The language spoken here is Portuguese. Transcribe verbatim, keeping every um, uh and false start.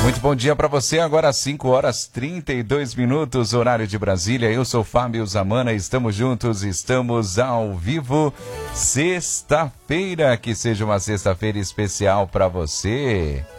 Muito bom dia para você, agora às cinco horas e trinta e dois minutos, horário de Brasília. Eu sou Fábio Zamana, estamos juntos, estamos ao vivo. Sexta-feira, que seja uma sexta-feira especial para você.